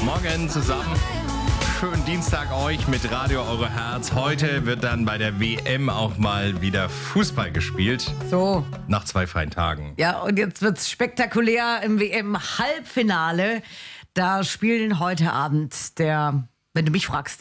Morgen zusammen. Schönen Dienstag euch mit Radio Eure Herz. Heute wird dann bei der WM auch mal wieder Fußball gespielt. So. Nach 2 freien Tagen. Ja, und jetzt wird's spektakulär im WM-Halbfinale. Da spielen heute Abend wenn du mich fragst,